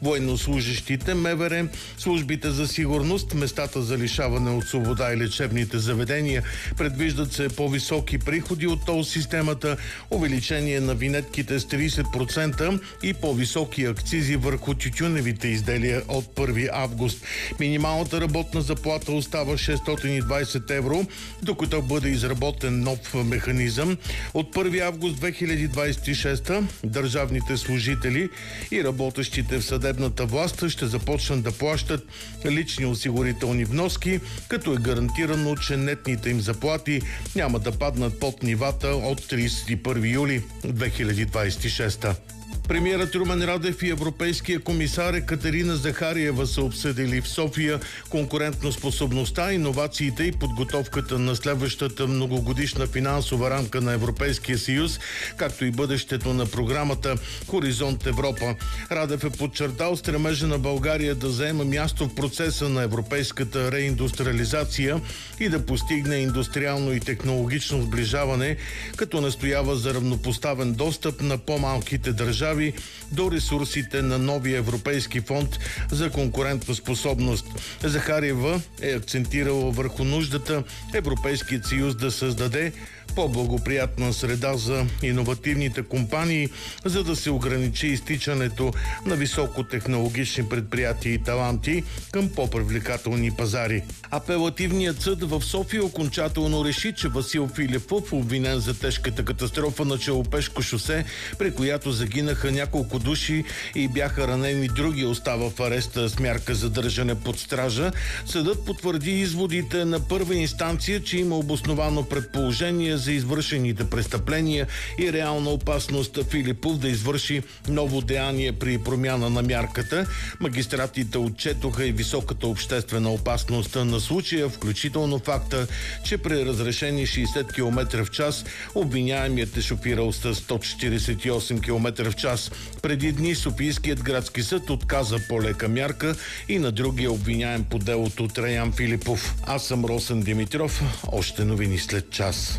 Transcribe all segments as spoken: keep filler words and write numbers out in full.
военнослужащите, МВР, службите за сигурност, местата за лишаване от свобода и лечебните заведения. Предвиждат се по-високи приходи от тол системата, увеличение на винетките с трийсет процента и по-високи акцизи върху тютюневите изделия от първи август. Минималната работна заплата остава шестстотин и двайсет евро, докато бъде изработен нов механизъм. От първи август две хиляди двайсет и шеста държавните служители и работещите в съдебната власт ще започнат да плащат лични осигурителни вноски, като е гарантирано, че нетните им заплати няма да паднат под нивата от трийсет и първи юли две хиляди двайсет и шеста. Премиерът Румен Радев и европейския комисар Екатерина Захариева са обсъдили в София конкурентноспособността, иновациите и подготовката на следващата многогодишна финансова рамка на Европейския съюз, както и бъдещето на програмата Хоризонт Европа. Радев е подчертал стремежа на България да заема място в процеса на европейската реиндустриализация и да постигне индустриално и технологично сближаване, като настоява за равнопоставен достъп на по-малките държави до ресурсите на новия Европейски фонд за конкурентоспособност. Захариева е акцентирала върху нуждата Европейският съюз да създаде по-благоприятна среда за иновативните компании, за да се ограничи изтичането на високотехнологични предприятия и таланти към по-привлекателни пазари. Апелативният съд в София окончателно реши, че Васил Филипов, обвинен за тежката катастрофа на Челопешко шосе, при която загинаха няколко души и бяха ранени други, остава в ареста с мярка задържане под стража. Съдът потвърди изводите на първа инстанция, че има обосновано предположение за извършените престъпления и реална опасност Филипов да извърши ново деяние при промяна на мярката. Магистратите отчетоха и високата обществена опасност на случая, включително факта, че при разрешени шейсет километра в час обвиняемият е шофирал с сто четирийсет и осем километра в час. Преди дни Софийският градски съд отказа по-лека мярка и на другия обвиняем по делото Траян Филипов. Аз съм Росен Димитров. Още новини след час.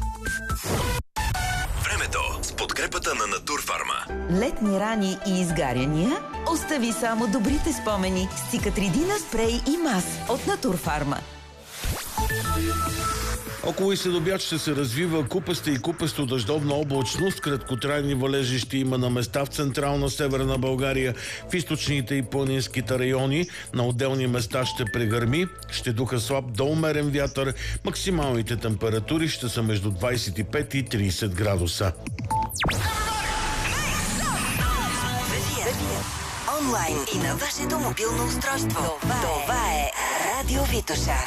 Времето с подкрепата на Натурфарма. Летни рани и изгаряния? Остави само добрите спомени с Цикатридина спрей и мас от Натурфарма. Около и следобед ще се развива купаста и купесто дъждовна облачност. Краткотрайни валежи ще има на места в централна северна България, в източните и планинските райони. На отделни места ще прегърми, ще духа слаб до умерен вятър. Максималните температури ще са между двайсет и пет и трийсет градуса. Онлайн и на вашето мобилно устройство. Това е Радио Витоша.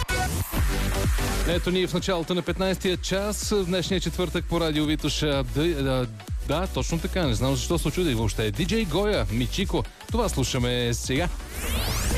Ето ни в началото на петнайсетия час, в днешния четвъртък по Радио Витоша. Да, да, да, точно така, не знам защо се очудих въобще. Диджей Гоя, Мичико, това слушаме сега.